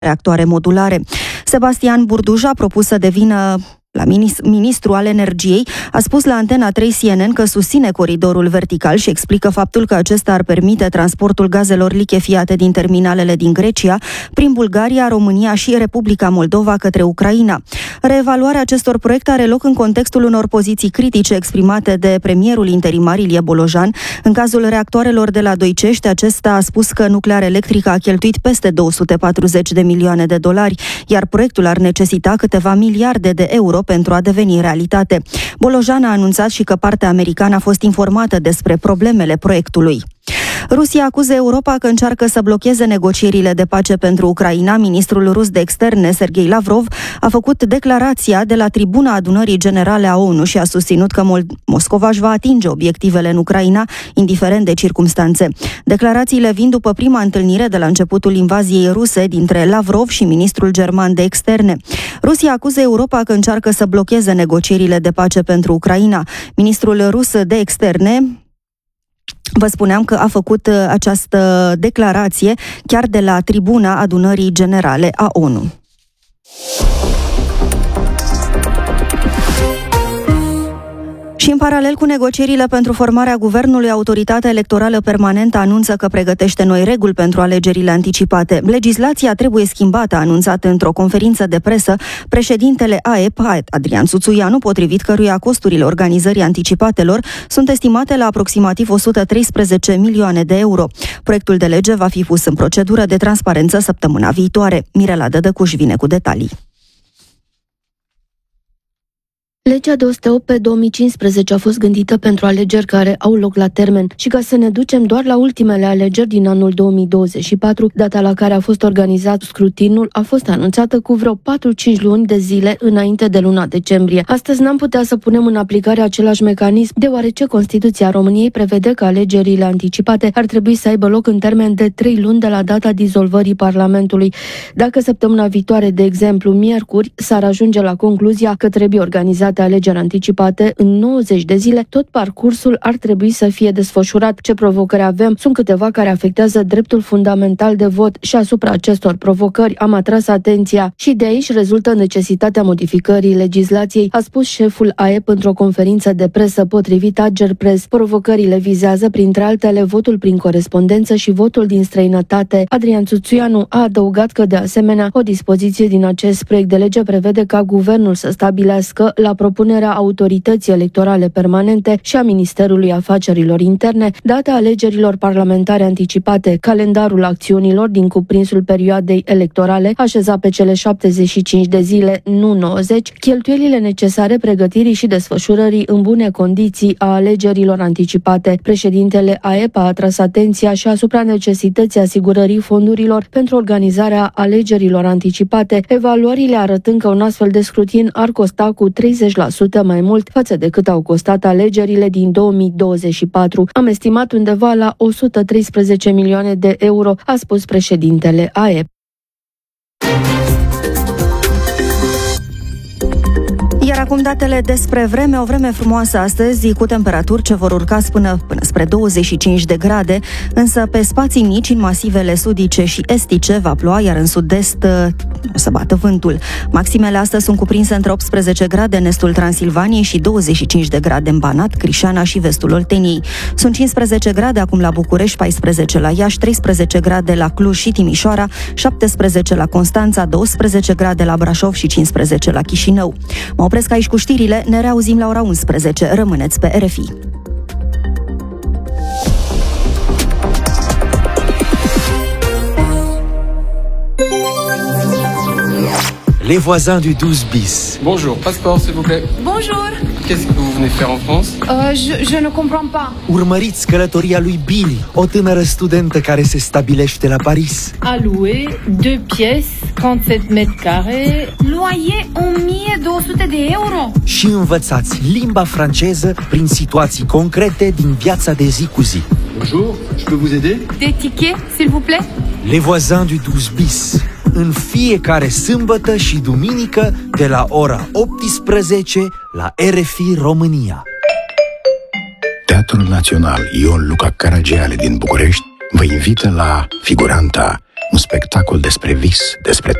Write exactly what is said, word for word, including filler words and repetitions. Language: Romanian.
reactoare modulare. Sebastian Burduja, propus să devină la ministru al energiei, a spus la Antena trei C N N că susține coridorul vertical și explică faptul că acesta ar permite transportul gazelor lichefiate din terminalele din Grecia, prin Bulgaria, România și Republica Moldova către Ucraina. Reevaluarea acestor proiecte are loc în contextul unor poziții critice exprimate de premierul interimar Ilie Bolojan. În cazul reactoarelor de la Doicești, acesta a spus că Nuclear Electrica a cheltuit peste două sute patruzeci de milioane de dolari, iar proiectul ar necesita câteva miliarde de euro pentru a deveni realitate. Bolojan a anunțat și că partea americană a fost informată despre problemele proiectului. Rusia acuză Europa că încearcă să blocheze negocierile de pace pentru Ucraina. Ministrul rus de externe, Sergei Lavrov, a făcut declarația de la tribuna Adunării Generale a O N U și a susținut că Moscova își va atinge obiectivele în Ucraina, indiferent de circumstanțe. Declarațiile vin după prima întâlnire de la începutul invaziei ruse dintre Lavrov și ministrul german de externe. Rusia acuză Europa că încearcă să blocheze negocierile de pace pentru Ucraina. Ministrul rus de externe, vă spuneam că a făcut această declarație chiar de la tribuna Adunării Generale a O N U. Și în paralel cu negocierile pentru formarea guvernului, Autoritatea Electorală Permanentă anunță că pregătește noi reguli pentru alegerile anticipate. Legislația trebuie schimbată, a anunțat într-o conferință de presă președintele A E P, Adrian Țuțuianu, potrivit căruia costurile organizării anticipatelor sunt estimate la aproximativ o sută treisprezece milioane de euro. Proiectul de lege va fi pus în procedură de transparență săptămâna viitoare. Mirela Dădăcuș vine cu detalii. Legea două sute opt pe două mii cincisprezece a fost gândită pentru alegeri care au loc la termen și ca să ne ducem doar la ultimele alegeri din anul două mii douăzeci și patru, data la care a fost organizat scrutinul a fost anunțată cu vreo patru-cinci luni de zile înainte de luna decembrie. Astăzi n-am putea să punem în aplicare același mecanism, deoarece Constituția României prevede că alegerile anticipate ar trebui să aibă loc în termen de trei luni de la data dizolvării Parlamentului. Dacă săptămâna viitoare, de exemplu miercuri, s-ar ajunge la concluzia că trebuie organizat de alegeri anticipate în nouăzeci de zile, tot parcursul ar trebui să fie desfășurat. Ce provocări avem? Sunt câteva care afectează dreptul fundamental de vot și asupra acestor provocări am atras atenția și de aici rezultă necesitatea modificării legislației, a spus șeful A E P într-o conferință de presă potrivit Agerpres. Provocările vizează, printre altele, votul prin corespondență și votul din străinătate. Adrian Țuțuianu a adăugat că, de asemenea, o dispoziție din acest proiect de lege prevede ca guvernul să stabilească, la propunerea Autorității Electorale Permanente și a Ministerului Afacerilor Interne, data alegerilor parlamentare anticipate, calendarul acțiunilor din cuprinsul perioadei electorale, așezat pe cele șaptezeci și cinci de zile, nu nouăzeci, cheltuielile necesare pregătirii și desfășurării în bune condiții a alegerilor anticipate. Președintele A E P a atras atenția și asupra necesității asigurării fondurilor pentru organizarea alegerilor anticipate, evaluările arătând că un astfel de scrutin ar costa cu treizeci la sută mai mult față de cât au costat alegerile din două mii douăzeci și patru. Am estimat undeva la o sută treisprezece milioane de euro, a spus președintele A E P. Iar acum datele despre vreme, o vreme frumoasă astăzi, cu temperaturi ce vor urca până, până spre douăzeci și cinci de grade, însă pe spații mici, în masivele sudice și estice, va ploua, iar în sud-est o să bată vântul. Maximele astăzi sunt cuprinse între optsprezece grade în estul Transilvaniei și douăzeci și cinci de grade în Banat, Crișana și vestul Olteniei. Sunt cincisprezece grade acum la București, paisprezece la Iași, treisprezece grade la Cluj și Timișoara, șaptesprezece la Constanța, douăsprezece grade la Brașov și cincisprezece la Chișinău. Mă opresc aici cu știrile, ne reauzim la ora unsprezece. Rămâneți pe R F I. Les voisins du douze bis. Bonjour, passeport s'il vous plaît. Bonjour. Qu'est-ce que vous venez faire en France? Euh, je, je ne comprends pas. Urmăriți călătoria lui Billy, o tânără studentă care se stabilește la Paris. A louer deux pièces, trente-sept mètres carrés. Loyer o mie două sute de euro. Și învățați limba franceză prin situații concrete din viața de zi cu zi. Bonjour, je peux vous aider? Des tickets, s'il vous plaît? Les voisins du douze bis. În fiecare sâmbătă și duminică de la ora optsprezece la R F I România. Teatrul Național Ion Luca Caragiale din București vă invită la figuranta Un spectacol despre vis, despre